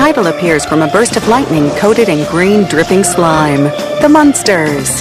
title appears from a burst of lightning coated in green dripping slime. The Munsters.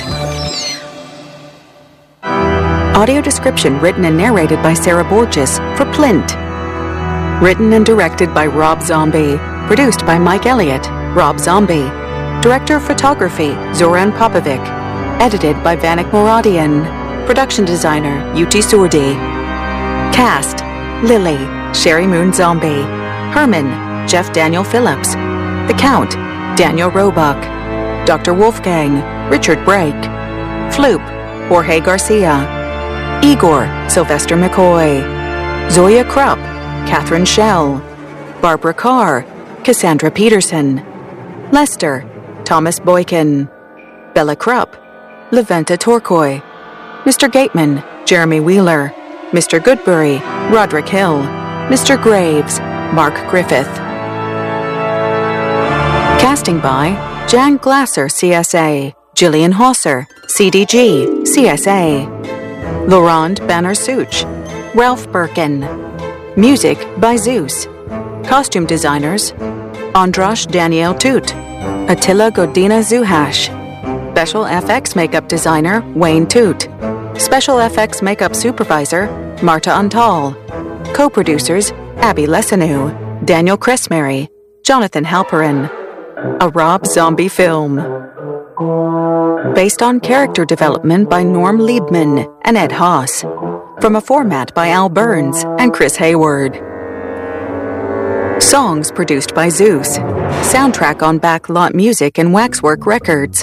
Audio description written and narrated by Sarah Borges for Plint. Written and directed by Rob Zombie. Produced by Mike Elliott, Rob Zombie. Director of Photography, Zoran Popovic. Edited by Vanik Moradian. Production designer, Yuti Surdi. Cast: Lily, Sherry Moon Zombie. Herman, Jeff Daniel Phillips. The Count, Daniel Roebuck. Dr. Wolfgang, Richard Brake. Floop, Jorge Garcia. Igor, Sylvester McCoy. Zoya Krupp, Catherine Schell. Barbara Carr, Cassandra Peterson. Lester, Thomas Boykin. Bella Krupp, Leventa Torkoy. Mr. Gateman, Jeremy Wheeler. Mr. Goodbury, Roderick Hill. Mr. Graves, Mark Griffith. Casting by Jan Glasser, CSA. Gillian Hosser, CDG, CSA. Laurent Banner-Such. Ralph Birkin. Music by Zeus. Costume designers Andras Daniel Toot. Attila Godina Zuhash. Special FX makeup designer Wayne Toot. Special FX makeup supervisor Marta Antal. Co-producers Abby Lesanu, Daniel Cressmary, Jonathan Halperin. A Rob Zombie film. Based on character development by Norm Liebman and Ed Haas. From a format by Al Burns and Chris Hayward. Songs produced by Zeus. Soundtrack on Backlot Music and Waxwork Records.